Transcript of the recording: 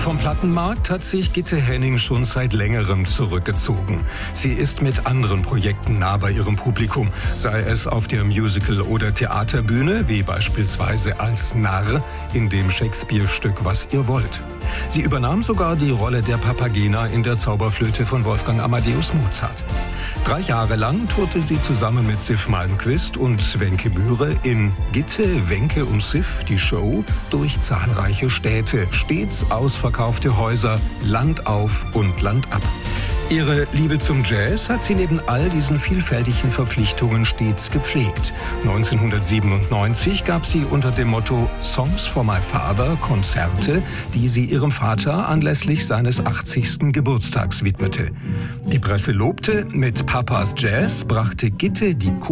Vom Plattenmarkt hat sich Gitte Henning schon seit längerem zurückgezogen. Sie ist mit anderen Projekten nah bei ihrem Publikum, sei es auf der Musical- oder Theaterbühne, wie beispielsweise als Narr in dem Shakespeare-Stück Was ihr wollt. Sie übernahm sogar die Rolle der Papagena in der Zauberflöte von Wolfgang Amadeus Mozart. 3 Jahre lang tourte sie zusammen mit Sif Malmkvist und Wenke Mühre in Gitte, Wenke und Sif, die Show, durch zahlreiche Städte, stets ausverkaufte Häuser, Land auf und Land ab. Ihre Liebe zum Jazz hat sie neben all diesen vielfältigen Verpflichtungen stets gepflegt. 1997 gab sie unter dem Motto Songs for my Father Konzerte, die sie ihrem Vater anlässlich seines 80. Geburtstags widmete. Die Presse lobte, mit Papas Jazz brachte Gitte die